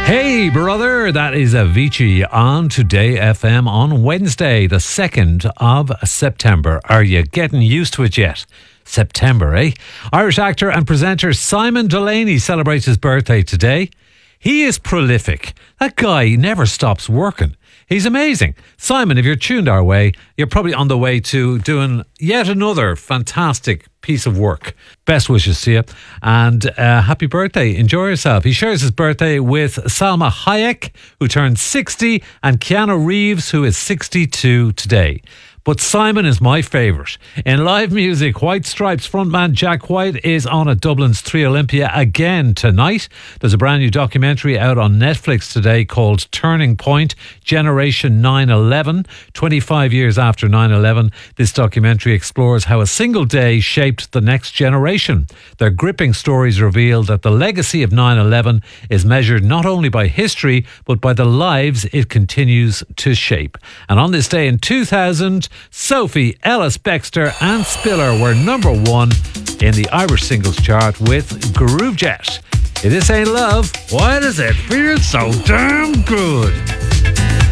Hey brother, that is Avicii on Today FM on Wednesday, the 2nd of September. Are you getting used to it yet? September, eh? Irish actor and presenter Simon Delaney celebrates his birthday today. He is prolific. That guy never stops working. He's amazing. Simon, if you're tuned our way, you're probably on the way to doing yet another fantastic piece of work. Best wishes to you and happy birthday. Enjoy yourself. He shares his birthday with Salma Hayek, who turned 60, and Keanu Reeves, who is 62 today. But Simon is my favourite. In live music, White Stripes frontman Jack White is on at Dublin's 3 Olympia again tonight. There's a brand new documentary out on Netflix today called Turning Point, Generation 9/11. 25 years after 9/11, this documentary explores how a single day shaped the next generation. Their gripping stories reveal that the legacy of 9/11 is measured not only by history, but by the lives it continues to shape. And on this day in 2000, Sophie, Ellis Bextor and Spiller were number 1 in the Irish singles chart with Groove Jet. If this ain't love, why does it feel so damn good?